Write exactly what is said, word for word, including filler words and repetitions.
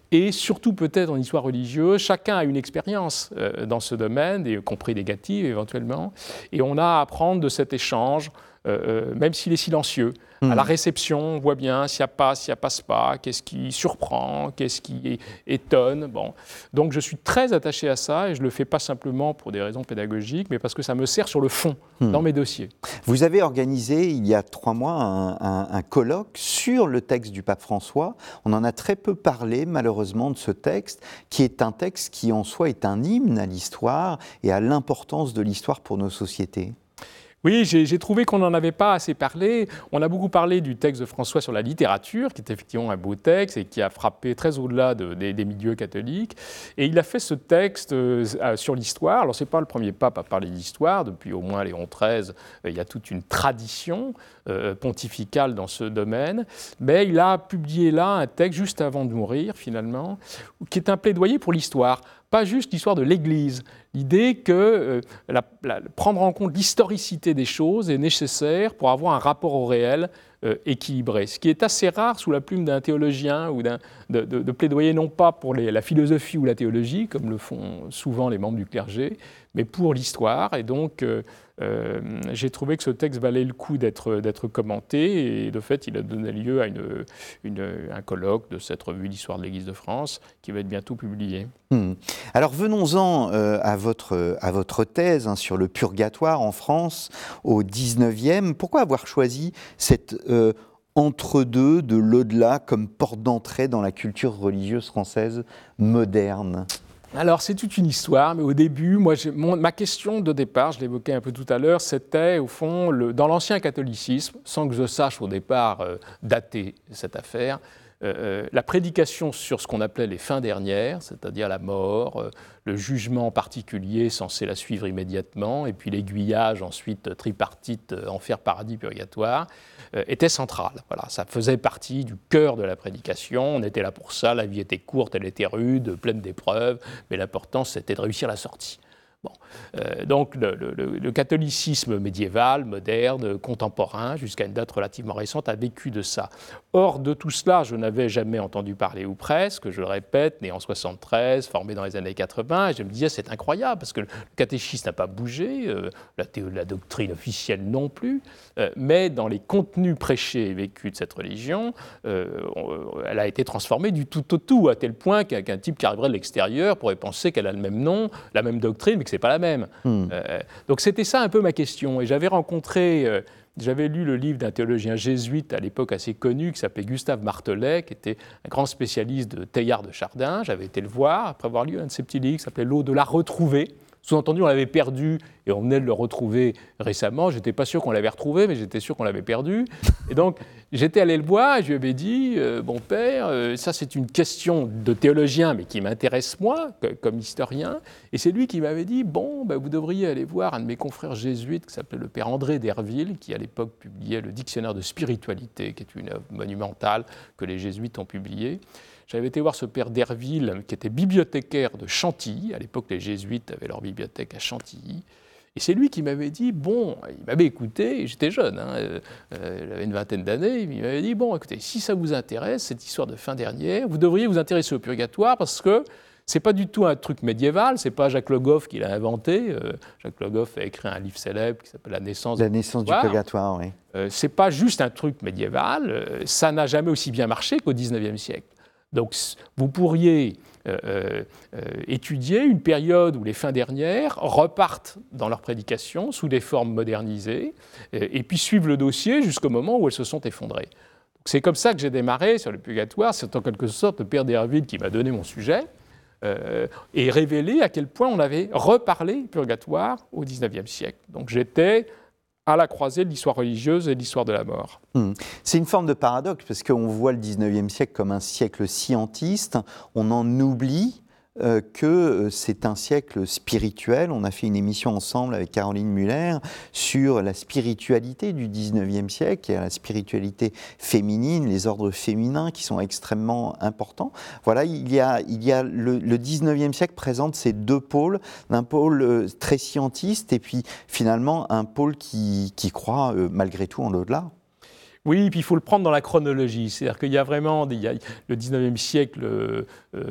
et surtout peut-être en histoire religieuse, chacun a une expérience euh, dans ce domaine, y compris négative éventuellement, et on a à apprendre de cet échange, euh, même s'il est silencieux. Mmh. À la réception, on voit bien s'il y a passe, s'il y a passe pas, qu'est-ce qui surprend, qu'est-ce qui étonne. Bon. Donc je suis très attaché à ça et je ne le fais pas simplement pour des raisons pédagogiques, mais parce que ça me sert sur le fond, mmh. dans mes dossiers. Vous avez organisé il y a trois mois un, un, un colloque sur le texte du pape François. On en a très peu parlé malheureusement de ce texte, qui est un texte qui en soi est un hymne à l'histoire et à l'importance de l'histoire pour nos sociétés. Oui, j'ai, j'ai trouvé qu'on n'en avait pas assez parlé. On a beaucoup parlé du texte de François sur la littérature, qui est effectivement un beau texte et qui a frappé très au-delà de, des, des milieux catholiques. Et il a fait ce texte euh, sur l'histoire. Alors, ce n'est pas le premier pape à parler d'histoire. Depuis au moins Léon treize, euh, il y a toute une tradition euh, pontificale dans ce domaine. Mais il a publié là un texte juste avant de mourir, finalement, qui est un plaidoyer pour l'histoire. Pas juste l'histoire de l'Église. L'idée que euh, la, la, prendre en compte l'historicité des choses est nécessaire pour avoir un rapport au réel euh, équilibré. Ce qui est assez rare sous la plume d'un théologien ou d'un, de, de, de plaidoyer non pas pour les, la philosophie ou la théologie, comme le font souvent les membres du clergé, mais pour l'histoire. Et donc, euh, euh, j'ai trouvé que ce texte valait le coup d'être, d'être commenté. Et de fait, il a donné lieu à une, une, un colloque de cette revue d'histoire de l'Église de France qui va être bientôt publié. Mmh. Alors venons-en euh, à, votre, à votre thèse hein, sur le purgatoire en France au dix-neuvième. Pourquoi avoir choisi cette euh, entre-deux de l'au-delà comme porte d'entrée dans la culture religieuse française moderne ? Alors, c'est toute une histoire, mais au début, moi, j'ai, mon, ma question de départ, je l'évoquais un peu tout à l'heure, c'était, au fond, le, dans l'ancien catholicisme, sans que je sache au départ euh, dater cette affaire, euh, la prédication sur ce qu'on appelait les fins dernières, c'est-à-dire la mort, euh, le jugement particulier censé la suivre immédiatement, et puis l'aiguillage ensuite tripartite, euh, enfer, paradis, purgatoire, euh, était central. Voilà, ça faisait partie du cœur de la prédication, on était là pour ça, la vie était courte, elle était rude, pleine d'épreuves, mais l'important c'était de réussir la sortie. Bon. Euh, donc le, le, le catholicisme médiéval, moderne, contemporain, jusqu'à une date relativement récente, a vécu de ça. Or, de tout cela, je n'avais jamais entendu parler, ou presque, je le répète, né en soixante-treize, formé dans les années quatre-vingts, et je me disais, c'est incroyable, parce que le catéchisme n'a pas bougé, euh, la, théo- la doctrine officielle non plus, euh, mais dans les contenus prêchés et vécus de cette religion, euh, on, elle a été transformée du tout au tout, à tel point qu'un, qu'un type qui arriverait de l'extérieur pourrait penser qu'elle a le même nom, la même doctrine, mais que c'est pas la même. Mmh. Euh, donc c'était ça un peu ma question. Et j'avais rencontré, euh, j'avais lu le livre d'un théologien jésuite à l'époque assez connu qui s'appelait Gustave Martelet, qui était un grand spécialiste de Teilhard de Chardin. J'avais été le voir après avoir lu un de ses petits livres qui s'appelait L'au-delà retrouvé. Sous-entendu, on l'avait perdu et on venait de le retrouver récemment. Je n'étais pas sûr qu'on l'avait retrouvé, mais j'étais sûr qu'on l'avait perdu. Et donc, j'étais allé le voir et je lui avais dit euh, « Bon père, euh, ça c'est une question de théologien, mais qui m'intéresse moi, comme historien. » Et c'est lui qui m'avait dit « Bon, ben, vous devriez aller voir un de mes confrères jésuites qui s'appelait le père André d'Herville, qui à l'époque publiait le Dictionnaire de spiritualité, qui est une œuvre monumentale que les jésuites ont publiée. » J'avais été voir ce père d'Herville, qui était bibliothécaire de Chantilly. À l'époque, les jésuites avaient leur bibliothèque à Chantilly. Et c'est lui qui m'avait dit, bon, il m'avait écouté, j'étais jeune, hein, euh, j'avais une vingtaine d'années, il m'avait dit, bon, écoutez, si ça vous intéresse, cette histoire de fin dernière, vous devriez vous intéresser au purgatoire parce que c'est pas du tout un truc médiéval, c'est pas Jacques Le Goff qui l'a inventé. Euh, Jacques Le Goff a écrit un livre célèbre qui s'appelle La naissance, La naissance du purgatoire. Oui. Euh, c'est pas juste un truc médiéval, euh, ça n'a jamais aussi bien marché qu'au dix-neuvième siècle. Donc, vous pourriez euh, euh, étudier une période où les fins dernières repartent dans leur prédication sous des formes modernisées euh, et puis suivre le dossier jusqu'au moment où elles se sont effondrées. Donc, c'est comme ça que j'ai démarré sur le purgatoire. C'est en quelque sorte le père d'Herville qui m'a donné mon sujet euh, et révélé à quel point on avait reparlé purgatoire au dix-neuvième siècle. Donc, j'étais à la croisée de l'histoire religieuse et de l'histoire de la mort. Mmh. C'est une forme de paradoxe, parce qu'on voit le dix-neuvième siècle comme un siècle scientiste, on en oublie euh, que c'est un siècle spirituel. On a fait une émission ensemble avec Caroline Muller sur la spiritualité du dix-neuvième siècle, et la spiritualité féminine, les ordres féminins qui sont extrêmement importants. Voilà, il y a, il y a le, le dix-neuvième siècle présente ces deux pôles, un pôle très scientiste et puis finalement un pôle qui, qui croit euh, malgré tout en l'au-delà. Oui, puis il faut le prendre dans la chronologie. C'est-à-dire qu'il y a vraiment, il y a, le dix-neuvième siècle, euh,